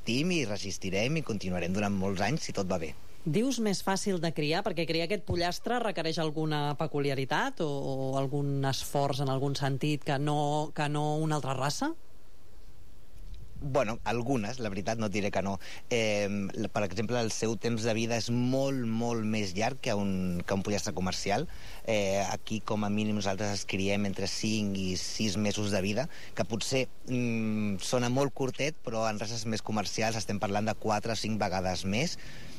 resistim i resistirem i continuarem durant molts anys si tot va bé. Dius més fàcil de criar, perquè criar aquest pollastre requereix alguna peculiaritat o algun esforç en algun sentit que no una altra raça? Bueno, algunes, la veritat, no et diré que no. Per exemple, el seu temps de vida és molt, molt més llarg que un pollastre comercial. Aquí, com a mínim, nosaltres els criem entre 5 i 6 mesos de vida, que potser sona molt curtet, però en races més comercials estem parlant de 4 o 5 vegades més.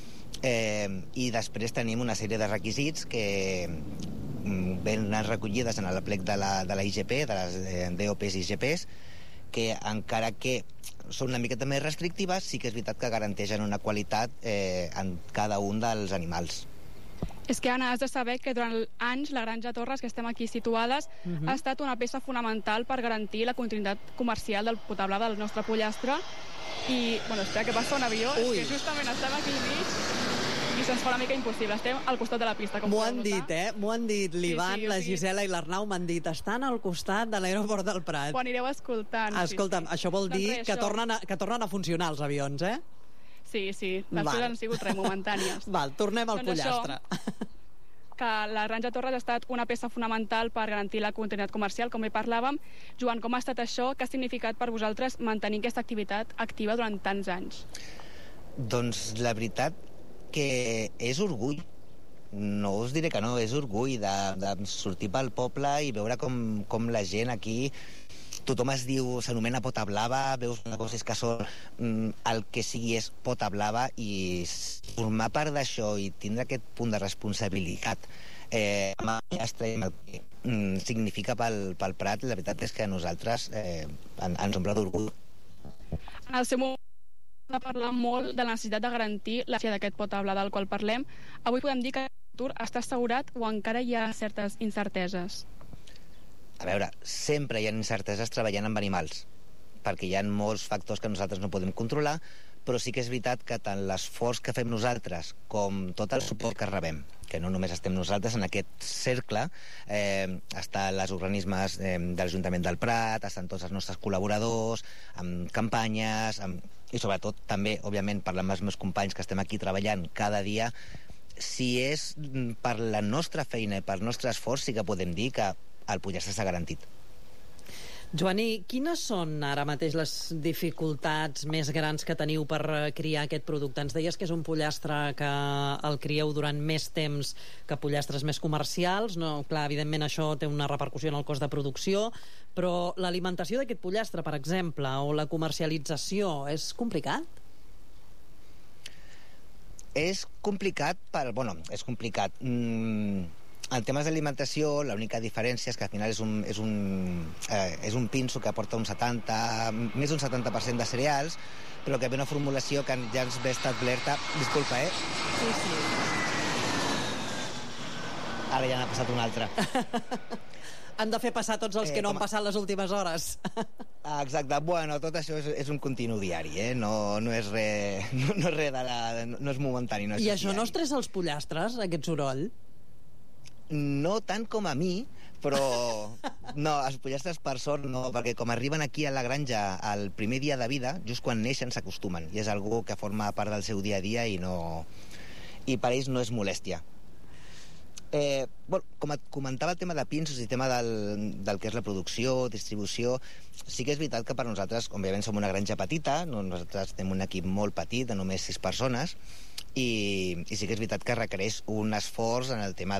I després tenim una sèrie de requisits que venen recollides en el plec de la IGP, de les DOPs i IGPs, que encara que són una miqueta més restrictives, sí que és veritat que garanteixen una qualitat en cada un dels animals. És que, Anna, has de saber que durant anys la Granja Torres, que estem aquí situades, ha estat una peça fonamental per garantir la continuïtat comercial del potablava del nostre pollastre. I, bueno, espera que passa un avió, és que justament estem aquí al mig i se'ns fa una mica impossible. Estem al costat de la pista, com m'ho han dit, M'ho han dit l'Ivan, la Gisela i l'Arnau, m'han dit, estan al costat de l'aeroport del Prat. Ho anireu escoltant. Escolta'm, això vol dir que tornen a funcionar els avions, Sí, les coses han sigut momentànies. Val, tornem al pollastre. Que la Granja Torres ha estat una peça fonamental per garantir la continuïtat comercial, com bé parlàvem. Joan, com ha estat això? Què ha significat per vosaltres mantenir aquesta activitat activa durant tants anys? Doncs la veritat que és orgull. No us diré que no, és orgull de sortir pel poble i veure com la gent aquí, tothom es diu, s'anomena pota blava, veus una cosa és que són el que sigui és pota blava, i formar part d'això i tindre aquest punt de responsabilitat amb el pollastre i el que significa pel Prat, la veritat és que a nosaltres ens omple d'orgull. En el seu moment de parlar molt de la necessitat de garantir la fi d'aquest potable del qual parlem. Avui podem dir que el futur està assegurat o encara hi ha certes incerteses? A veure, sempre hi ha incerteses treballant amb animals, perquè hi ha molts factors que nosaltres no podem controlar, però sí que és veritat que tant l'esforç que fem nosaltres com tot el suport que rebem, que no només estem nosaltres en aquest cercle, estan els organismes de l'Ajuntament del Prat, estan tots els nostres col·laboradors, amb campanyes, i sobretot també, òbviament, parlant amb els meus companys que estem aquí treballant cada dia. Si és per la nostra feina i per el nostre esforç, sí que podem dir que el pollastre s'ha garantit. Joani, quines són ara mateix les dificultats més grans que teniu per criar aquest producte? Ens deies que és un pollastre que el crieu durant més temps que pollastres més comercials. No, clar, evidentment això té una repercussió en el cost de producció, però l'alimentació d'aquest pollastre, per exemple, o la comercialització, és complicat? És complicat és complicat. En temes d'alimentació, l'única diferència és que al final és un pinso que aporta més d'un 70% de cereals, però que ve una formulació que ja ens ve establerta. Disculpa, Sí. Ara ja n'ha passat un altre. Han de fer passar tots els que no han passat les últimes hores. Exacte. Bueno, tot això és un continu diari, No és res no és momentani. No és I això diari. no estressa els pollastres, aquest soroll? No tant com a mi, però no, els pollastres per sort no, perquè com arriben aquí a la granja el primer dia de vida, just quan neixen s'acostumen, i és algú que forma part del seu dia a dia i per ells no és molèstia. Com et comentava, el tema de pinsos i el tema del que és la producció, distribució, sí que és veritat que per nosaltres, òbviament som una granja petita, nosaltres tenim un equip molt petit de només 6 persones, i sí que és veritat que requereix un esforç en el tema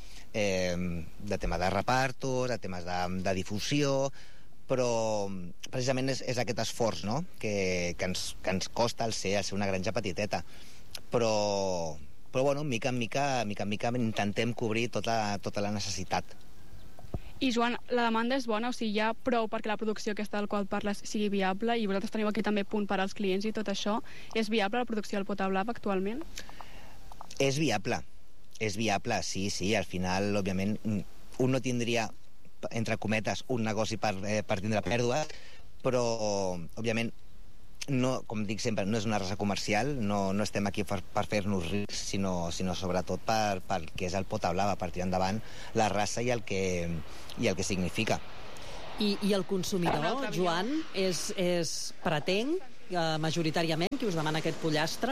de repartos, de temes de difusió, però precisament és aquest esforç, no?, que ens costa el ser una granja petiteta, però bueno, mica en mica intentem cobrir tota la necessitat. I Joan, la demanda és bona, o sigui, hi ha prou perquè la producció aquesta del qual parles sigui viable, i vosaltres teniu aquí també punt per als clients i tot això. És viable la producció del potablava actualment? És viable, sí. Al final, òbviament, un no tindria, entre cometes, un negoci per tindre pèrdues, però, òbviament, no, com dic sempre, no és una raça comercial, no estem aquí per fer-nos rics, sinó sobretot per què és el potablava, per tirar endavant la raça i el que significa. I el consumidor, Joan, pretenc majoritàriament, qui us demana aquest pollastre?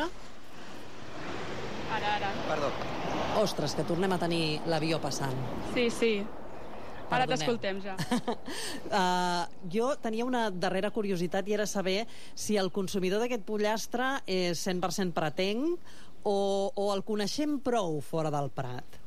Ara. Perdó. Ostres, que tornem a tenir l'avió passant. Sí. Ara Perdoneu. t'escoltem ja. Jo tenia una darrera curiositat i era saber si el consumidor d'aquest pollastre és 100% pratenc o el coneixem prou fora del Prat.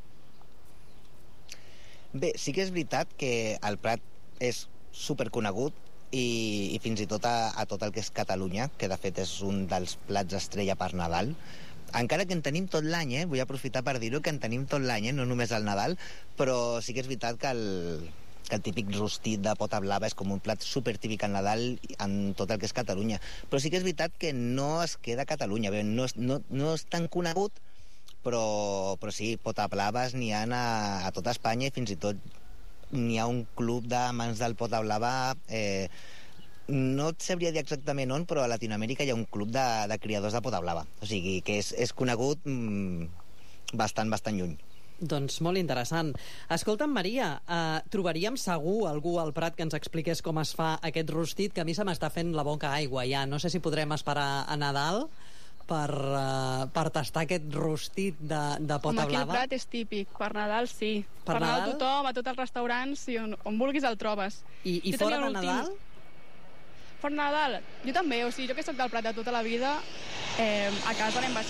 Bé, sí que és veritat que el Prat és superconegut i fins i tot a tot el que és Catalunya, que de fet és un dels plats estrella per Nadal. Encara que en tenim tot l'any, vull aprofitar per dir-ho, que en tenim tot l'any, no només al Nadal, però sí que és veritat que el típic rostit de pota blava és com un plat supertípic al Nadal en tot el que és Catalunya. Però sí que és veritat que no es queda a Catalunya. Bé, no és tan conegut, però sí, pota blaves n'hi ha a tota Espanya i fins i tot n'hi ha un club d'amants del pota blava. No et sabria dir exactament on, però a Latinoamèrica hi ha un club de criadors de pota blava. O sigui, que és conegut bastant lluny. Doncs molt interessant. Escolta'm, Maria, trobaríem segur algú al Prat que ens expliqués com es fa aquest rostit, que a mi se m'està fent la boca aigua ja. No sé si podrem esperar a Nadal per tastar aquest rostit de pota Aquí el blava. plat és típic. Per Nadal, sí. Per Nadal tothom, a tots els restaurants, i on vulguis el trobes. I fora de Nadal? Fora Nadal, jo també, o sigui, jo que soc del Prat de tota la vida, a casa n'hem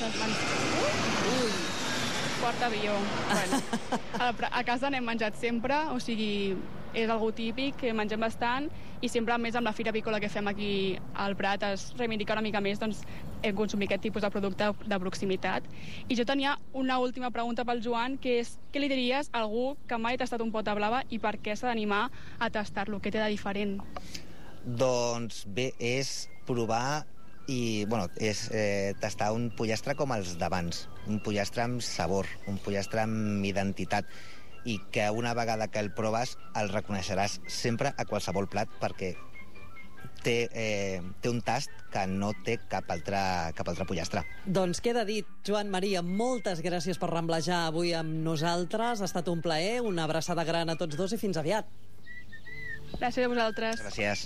quart avió. Bueno, a casa n'hem menjat sempre, o sigui, és algo típic, que mengem bastant, i sempre més amb la fira avícola que fem aquí al Prat es reivindica una mica més doncs, consumir aquest tipus de producte de proximitat. I jo tenia una última pregunta pel Joan, que és què li diries a algú que mai ha tastat un pota blava i per què s'ha d'animar a tastar-lo? Què té de diferent? Doncs bé, és provar i és tastar un pollastre com els d'abans, un pollastre amb sabor, un pollastre amb identitat, i que una vegada que el proves el reconeixeràs sempre a qualsevol plat, perquè té un tast que no té cap altre pollastre. Doncs queda dit. Joan, Maria, moltes gràcies per ramblejar avui amb nosaltres. Ha estat un plaer, una abraçada gran a tots dos i fins aviat. Gràcies a vosaltres. Gràcies.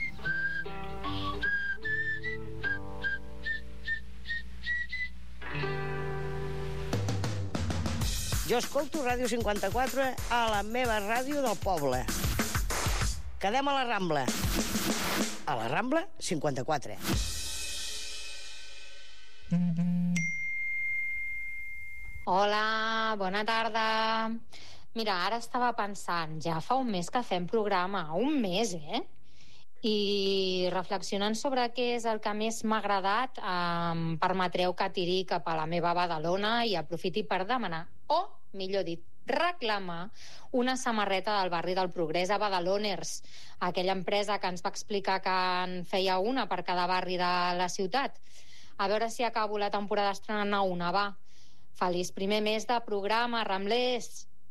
Jo escolto Ràdio 54 a la meva ràdio del poble. Quedem a la Rambla. A la Rambla 54. Hola, bona tarda. Mira, ara estava pensant, ja fa un mes que fem programa, un mes, I reflexionant sobre què és el que més m'ha agradat, em permetreu que tiri cap a la meva Badalona i aprofiti per demanar, o, millor dit, reclamar una samarreta del barri del Progrés a Badaloners, aquella empresa que ens va explicar que en feia una per cada barri de la ciutat. A veure si acabo la temporada estrenant una, va. Feliç primer mes de programa, Ramblers!